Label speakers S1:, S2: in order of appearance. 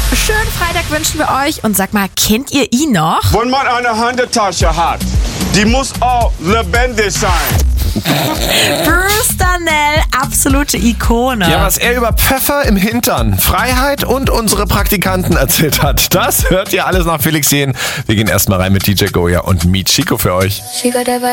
S1: Schönen Freitag wünschen wir euch. Und sag mal, kennt ihr ihn noch?
S2: Wenn man eine Handeltasche hat, die muss auch lebendig sein.
S1: Bruce Darnell, absolute Ikone.
S3: Ja, was er über Pfeffer im Hintern, Freiheit und unsere Praktikanten erzählt hat, das hört ihr alles nach Felix Jähn. Wir gehen erstmal rein mit DJ Goya und Meet Chico für euch.